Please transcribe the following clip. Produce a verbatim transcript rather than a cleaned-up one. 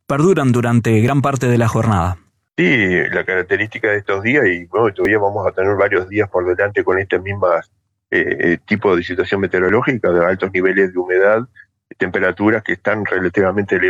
perduran durante gran parte de la jornada. Sí, la característica de estos días, y bueno, todavía vamos a tener varios días por delante con este mismo eh, tipo de situación meteorológica, de altos niveles de humedad, temperaturas que están relativamente elevadas.